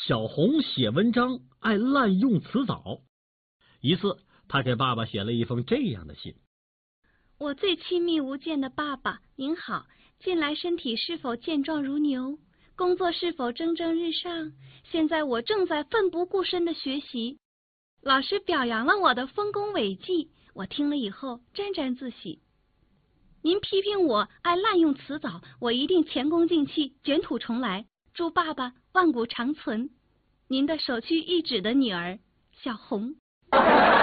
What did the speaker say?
小红写文章爱滥用词藻。一次，他给爸爸写了一封这样的信： 我最亲密无间的爸爸，您好，近来身体是否健壮如牛？工作是否蒸蒸日上？现在我正在奋不顾身的学习。老师表扬了我的丰功伟绩，我听了以后沾沾自喜。您批评我爱滥用词藻，我一定前功尽弃，卷土重来。祝爸爸万古长存。您的首屈一指的女儿小红。